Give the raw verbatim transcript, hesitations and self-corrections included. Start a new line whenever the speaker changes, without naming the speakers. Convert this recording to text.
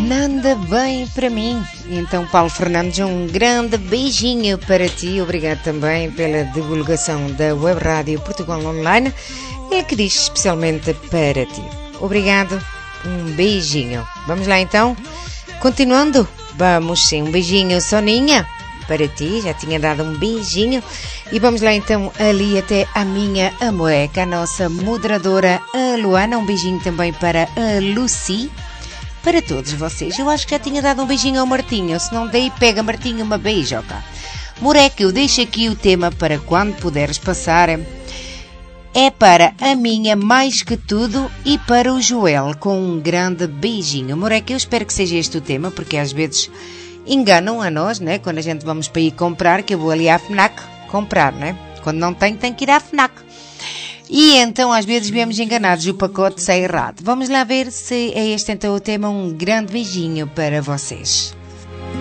Nada bem para mim. Então, Paulo Fernandes, um grande beijinho para ti. Obrigado também pela divulgação da Web Rádio Portugal Online, ele que diz especialmente para ti. Obrigado, um beijinho. Vamos lá então, continuando. Vamos sim, um beijinho, Soninha, para ti. Já tinha dado um beijinho. E vamos lá então ali até a minha amoeca, a nossa moderadora, a Luana. Um beijinho também para a Lucy. Para todos vocês, eu acho que já tinha dado um beijinho ao Martinho. Se não dei, pega Martinho uma beijoca. Moreca, eu deixo aqui o tema para quando puderes passar. É para a minha mais que tudo e para o Joel, com um grande beijinho. Moreca, eu espero que seja este o tema, porque às vezes enganam a nós, né? Quando a gente vamos para ir comprar, que eu vou ali à FNAC comprar, né? Quando não tenho, tenho que ir à FNAC. E então às vezes viemos enganados, o pacote sai errado. Vamos lá ver se é este então o tema. Um grande beijinho para vocês.